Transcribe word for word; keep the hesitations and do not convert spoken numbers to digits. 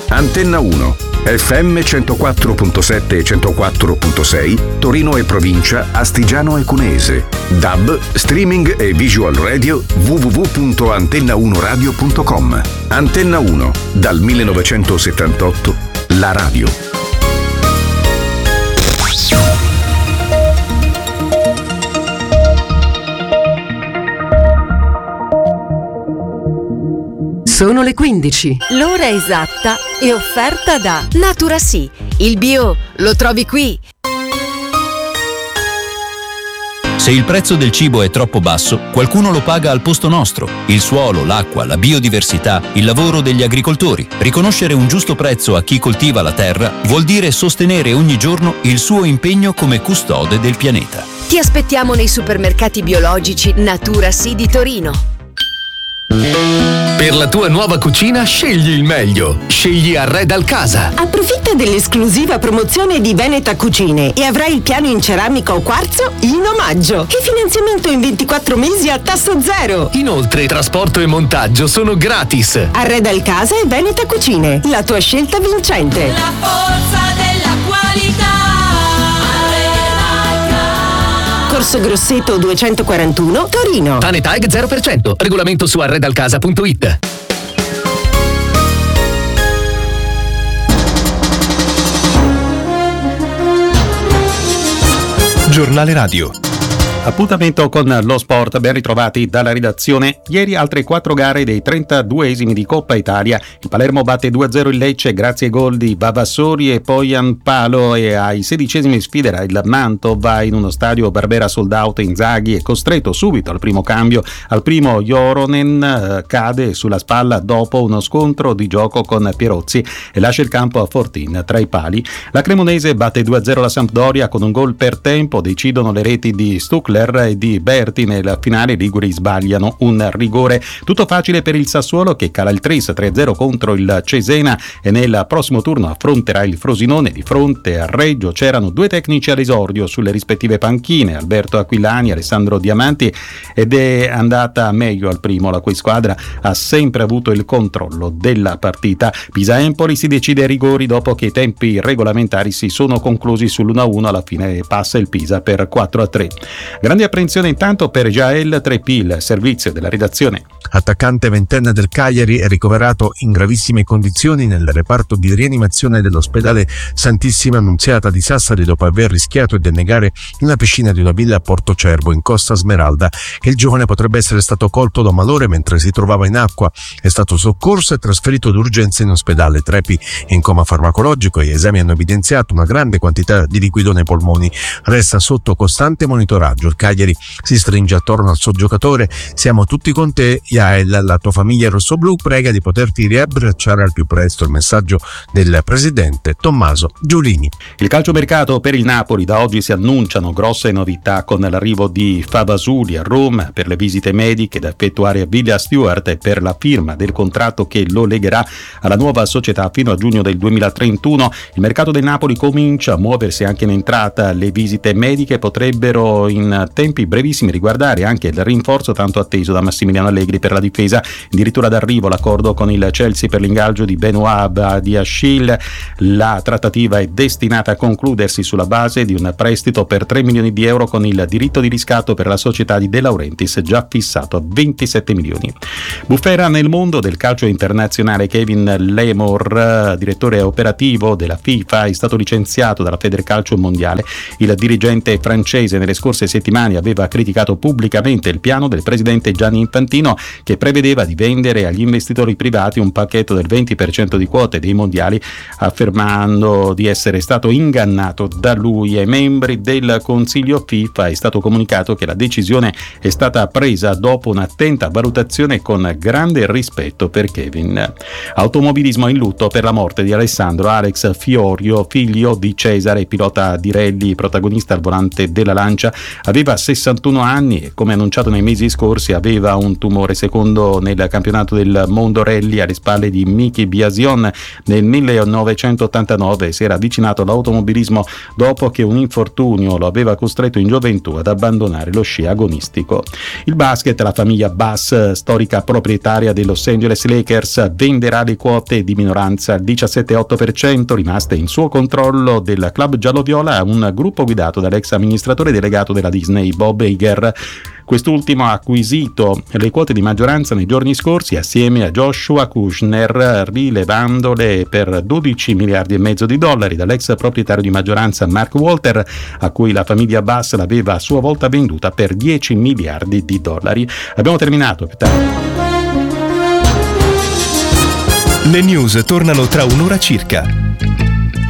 Antenna uno, F M centoquattro virgola sette e centoquattro virgola sei, Torino e provincia, Astigiano e Cuneese. D A B, streaming e visual radio, w w w punto antenna uno radio punto com. Antenna uno, dal millenovecentosettantotto, la radio. Sono le quindici. L'ora esatta è offerta da Natura Sì. Il bio lo trovi qui. Se il prezzo del cibo è troppo basso, qualcuno lo paga al posto nostro. Il suolo, l'acqua, la biodiversità, il lavoro degli agricoltori. Riconoscere un giusto prezzo a chi coltiva la terra vuol dire sostenere ogni giorno il suo impegno come custode del pianeta. Ti aspettiamo nei supermercati biologici Natura Sì di Torino. Per la tua nuova cucina scegli il meglio. Scegli Arredal Casa. Approfitta dell'esclusiva promozione di Veneta Cucine e avrai il piano in ceramica o quarzo in omaggio e finanziamento in ventiquattro mesi a tasso zero. Inoltre trasporto e montaggio sono gratis. Arredal Casa e Veneta Cucine, la tua scelta vincente. La forza della qualità. Corso Grosseto duecentoquarantuno, Torino. Tanetag zero per cento. Regolamento su arredalcasa punto it. Giornale Radio. Appuntamento con lo sport, ben ritrovati dalla redazione. Ieri altre quattro gare dei trentaduesimi di Coppa Italia. Il Palermo batte due a zero il Lecce grazie ai gol di Vavassori e Poyan Palo, e ai sedicesimi sfiderà il Mantova in uno stadio Barbera sold out. Inzaghi è costretto subito al primo cambio. Al primo Joronen eh, cade sulla spalla dopo uno scontro di gioco con Pierozzi e lascia il campo a Fortin tra i pali. La Cremonese batte due a zero la Sampdoria con un gol per tempo. Decidono le reti di Stuckler e di Berti. Nel finale i liguri sbagliano un rigore. Tutto facile per il Sassuolo che cala il Tris tre a zero contro il Cesena e nel prossimo turno affronterà il Frosinone. Di fronte a Reggio c'erano due tecnici all'esordio sulle rispettive panchine, Alberto Aquilani e Alessandro Diamanti, ed è andata meglio al primo, la cui squadra ha sempre avuto il controllo della partita. Pisa-Empoli si decide ai rigori dopo che i tempi regolamentari si sono conclusi sull'uno a uno. Alla fine passa il Pisa per quattro a tre. Grande apprensione intanto per Jael Trepil, servizio della redazione. Attaccante ventenne del Cagliari è ricoverato in gravissime condizioni nel reparto di rianimazione dell'ospedale Santissima Annunziata di Sassari dopo aver rischiato di denegare nella piscina di una villa a Porto Cervo in Costa Smeralda. Il giovane potrebbe essere stato colto da malore mentre si trovava in acqua. È stato soccorso e trasferito d'urgenza in ospedale. Trepi è in coma farmacologico e gli esami hanno evidenziato una grande quantità di liquido nei polmoni. Resta sotto costante monitoraggio. Il Cagliari si stringe attorno al suo giocatore. Siamo tutti con te, Jael, la tua famiglia rossoblù prega di poterti riabbracciare al più presto. Il messaggio del presidente Tommaso Giulini. Il calciomercato per il Napoli. Da oggi si annunciano grosse novità con l'arrivo di Favasuli a Roma per le visite mediche da effettuare a Villa Stewart e per la firma del contratto che lo legherà alla nuova società fino a giugno del duemilatrentuno. Il mercato del Napoli comincia a muoversi anche in entrata. Le visite mediche potrebbero in tempi brevissimi riguardare anche il rinforzo tanto atteso da Massimiliano Allegri per la difesa. Addirittura d'arrivo l'accordo con il Chelsea per l'ingaggio di Benoît Badiashile. La trattativa è destinata a concludersi sulla base di un prestito per tre milioni di euro con il diritto di riscatto per la società di De Laurentiis già fissato a ventisette milioni. Bufera nel mondo del calcio internazionale. Kevin Lemor, direttore operativo della FIFA, è stato licenziato dalla Federcalcio Mondiale. Il dirigente francese nelle scorse settimane aveva criticato pubblicamente il piano del presidente Gianni Infantino che prevedeva di vendere agli investitori privati un pacchetto del venti per cento di quote dei mondiali, affermando di essere stato ingannato da lui. Ai membri del Consiglio FIFA è stato comunicato che la decisione è stata presa dopo un'attenta valutazione con grande rispetto per Kevin. Automobilismo in lutto per la morte di Alessandro Alex Fiorio, figlio di Cesare, pilota di rally, protagonista al volante della Lancia. Aveva Aveva sessantuno anni e, come annunciato nei mesi scorsi, aveva un tumore. Secondo nel campionato del mondo rally alle spalle di Miki Biasion nel millenovecentottantanove si era avvicinato all'automobilismo dopo che un infortunio lo aveva costretto in gioventù ad abbandonare lo sci agonistico. Il basket, la famiglia Bass, storica proprietaria dei Los Angeles Lakers, venderà le quote di minoranza al diciassette virgola otto per cento rimaste in suo controllo del club giallo-viola a un gruppo guidato dall'ex amministratore delegato della Disney Bob Iger. Quest'ultimo ha acquisito le quote di maggioranza nei giorni scorsi assieme a Joshua Kushner, rilevandole per dodici miliardi e mezzo di dollari dall'ex proprietario di maggioranza Mark Walter, a cui la famiglia Bass l'aveva a sua volta venduta per dieci miliardi di dollari. Abbiamo terminato. Le news tornano tra un'ora circa.